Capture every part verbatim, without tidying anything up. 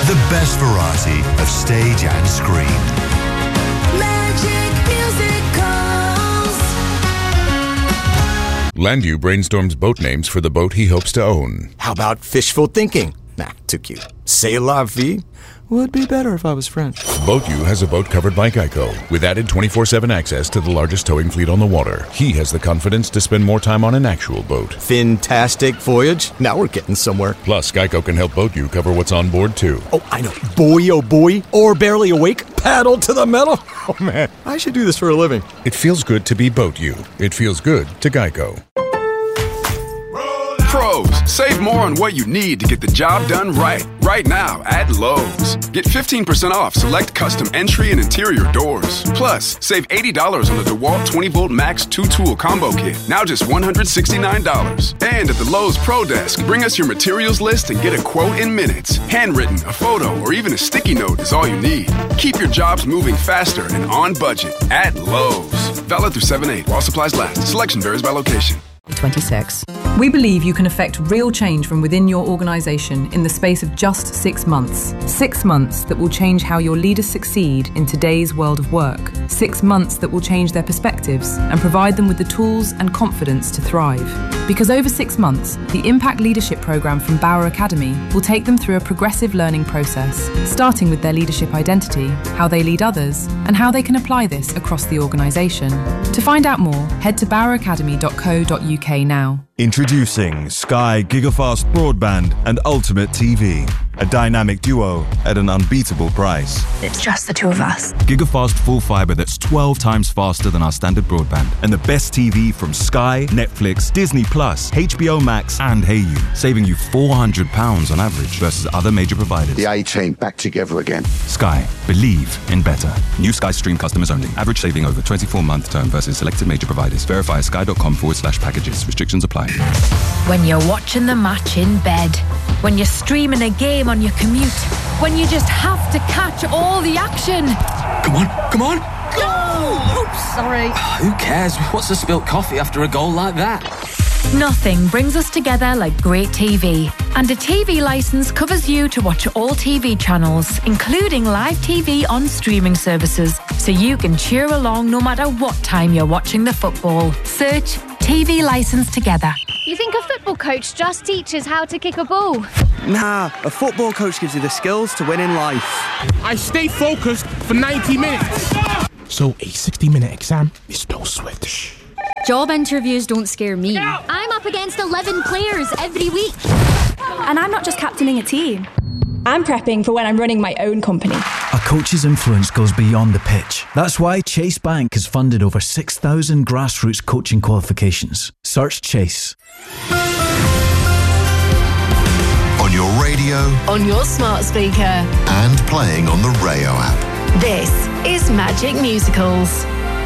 The best variety of stage and screen. Magic Musicals. Landu brainstorms boat names for the boat he hopes to own. How about fishful thinking? Nah, too cute. C'est la vie would be better if I was French. BoatU has a boat covered by Geico, with added twenty-four seven access to the largest towing fleet on the water. He has the confidence to spend more time on an actual boat. Fantastic voyage. Now we're getting somewhere. Plus, Geico can help BoatU cover what's on board, too. Oh, I know. Boy, oh boy. Or barely awake. Paddle to the metal. Oh, man. I should do this for a living. It feels good to be BoatU. It feels good to Geico. Pros, save more on what you need to get the job done right. Right now at Lowe's. Get fifteen percent off select custom entry and interior doors. Plus, save eighty dollars on the DeWalt twenty volt Max two tool combo kit. Now just one hundred sixty-nine dollars. And at the Lowe's Pro Desk, bring us your materials list and get a quote in minutes. Handwritten, a photo, or even a sticky note is all you need. Keep your jobs moving faster and on budget at Lowe's. Valid through seven eight while supplies last. Selection varies by location. twenty-six. We believe you can affect real change from within your organisation in the space of just six months. Six months that will change how your leaders succeed in today's world of work. Six months that will change their perspectives and provide them with the tools and confidence to thrive. Because over six months, the Impact Leadership Programme from Bauer Academy will take them through a progressive learning process, starting with their leadership identity, how they lead others, and how they can apply this across the organisation. To find out more, head to bauer academy dot co dot uk now. Introducing Sky Gigafast Broadband and Ultimate T V. A dynamic duo at an unbeatable price. It's just the two of us. Gigafast full fibre that's twelve times faster than our standard broadband. And the best T V from Sky, Netflix, Disney Plus, H B O Max and Hayu. Saving you four hundred pounds on average versus other major providers. The A-Team back together again. Sky. Believe in better. New Sky Stream customers only. Average saving over twenty-four month term versus selected major providers. Verify sky.com forward slash packages. Restrictions apply. When you're watching the match in bed. When you're streaming a game on your commute. When you just have to catch all the action. Come on, come on. Go! Oops, sorry. Who cares? What's a spilt coffee after a goal like that? Nothing brings us together like great T V. And a T V licence covers you to watch all T V channels, including live T V on streaming services, so you can cheer along no matter what time you're watching the football. Search T V licence together. You think a football coach just teaches how to kick a ball? Nah, a football coach gives you the skills to win in life. I stay focused for ninety minutes. So a sixty minute exam is no sweat. Job interviews don't scare me. I'm up against eleven players every week. And I'm not just captaining a team. I'm prepping for when I'm running my own company. A coach's influence goes beyond the pitch. That's why Chase Bank has funded over six thousand grassroots coaching qualifications. Search Chase. On your radio. On your smart speaker. And playing on the Rayo app. This is Magic Musicals.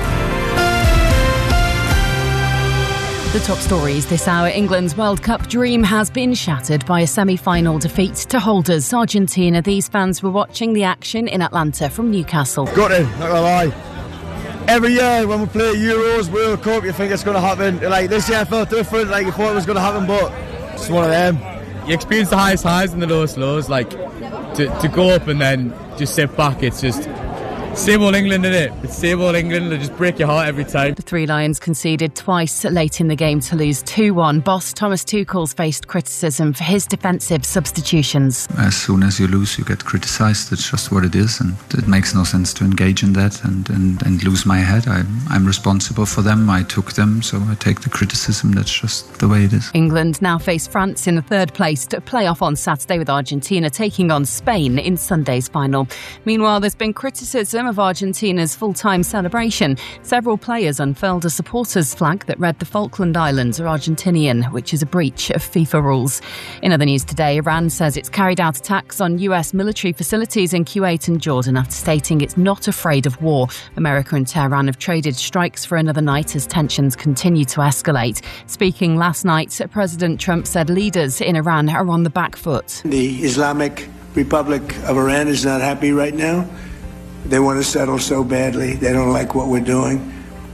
The top stories this hour. England's World Cup dream has been shattered by a semi-final defeat to holders Argentina. These fans were watching the action in Atlanta from Newcastle. Got it, not gonna lie. Every year when we play Euros, World Cup, you think it's going to happen. Like this year felt different, like you thought it was going to happen, but it's one of them. You experience the highest highs and the lowest lows. Like to, to go up and then just sit back, it's just same old England, innit? It's same old England, they just break your heart every time. The Three Lions conceded twice late in the game to lose two one. Boss Thomas Tuchel's faced criticism for his defensive substitutions. As soon as you lose, you get criticised. It's just what it is, and it makes no sense to engage in that and, and, and lose my head. I, I'm responsible for them, I took them, so I take the criticism. That's just the way it is. England now face France in the third place to play off on Saturday, with Argentina taking on Spain in Sunday's final. Meanwhile, there's been criticism of Argentina's full-time celebration. Several players unfurled a supporters' flag that read the Falkland Islands are Argentinian, which is a breach of FIFA rules. In other news today, Iran says it's carried out attacks on U S military facilities in Kuwait and Jordan after stating it's not afraid of war. America and Tehran have traded strikes for another night as tensions continue to escalate. Speaking last night, President Trump said leaders in Iran are on the back foot. The Islamic Republic of Iran is not happy right now. They want to settle so badly. They don't like what we're doing.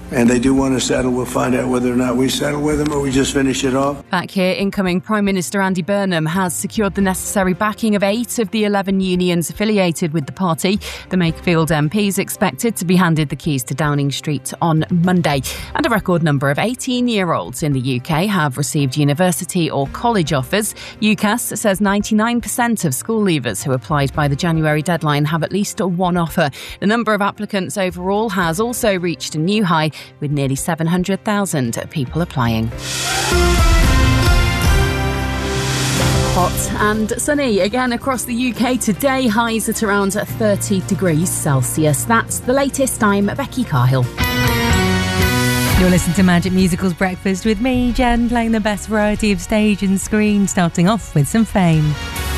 and they do want to settle. We'll find out whether or not we settle with them or we just finish it off. Back here, incoming Prime Minister Andy Burnham has secured the necessary backing of eight of the eleven unions affiliated with the party. The Makerfield M P is expected to be handed the keys to Downing Street on Monday. And a record number of eighteen-year-olds in the U K have received university or college offers. UCAS says ninety-nine percent of school leavers who applied by the January deadline have at least one offer. The number of applicants overall has also reached a new high, with nearly seven hundred thousand people applying. Hot and sunny again across the U K today. Highs at around thirty degrees Celsius. That's the latest. I'm Becky Cahill. You're listening to Magic Musicals Breakfast with me, Jen, playing the best variety of stage and screen, starting off with some Fame.